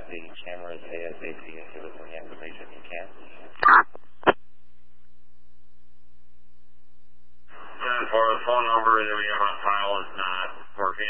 the cameras ASAP and give us any information you can. 10-4, the phone number that we have on file is not working.